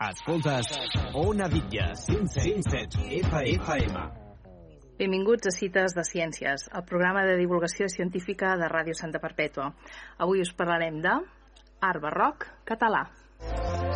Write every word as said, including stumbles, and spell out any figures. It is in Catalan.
Escoltes Ona Vitlla, cent set F M. Benvinguts a Cites de Ciències, el programa de divulgació científica de Ràdio Santa Perpètua. Avui us parlarem de art barroc català.